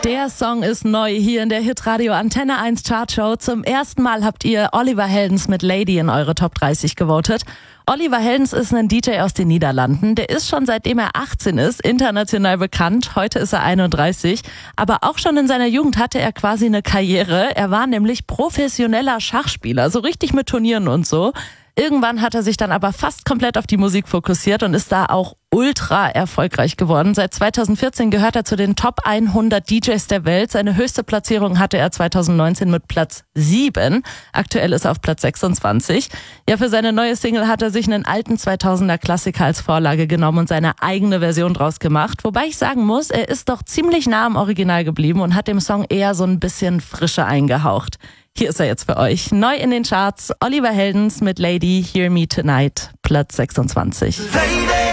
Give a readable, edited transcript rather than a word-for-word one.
Der Song ist neu hier in der Hitradio Antenne 1 Chartshow. Zum ersten Mal habt ihr Oliver Heldens mit Lady in eure Top 30 gewotet. Oliver Heldens ist ein DJ aus den Niederlanden. Der ist schon seitdem er 18 ist international bekannt. Heute ist er 31. Aber auch schon in seiner Jugend hatte er quasi eine Karriere. Er war nämlich professioneller Schachspieler, so richtig mit Turnieren und so. Irgendwann hat er sich dann aber fast komplett auf die Musik fokussiert und ist da auch ultra erfolgreich geworden. Seit 2014 gehört er zu den Top 100 DJs der Welt. Seine höchste Platzierung hatte er 2019 mit Platz 7. Aktuell ist er auf Platz 26. Ja, für seine neue Single hat er sich einen alten 2000er Klassiker als Vorlage genommen und seine eigene Version draus gemacht. Wobei ich sagen muss, er ist doch ziemlich nah am Original geblieben und hat dem Song eher so ein bisschen Frische eingehaucht. Hier ist er jetzt für euch. Neu in den Charts, Oliver Heldens mit Lady, Hear Me Tonight, Platz 26. Lady.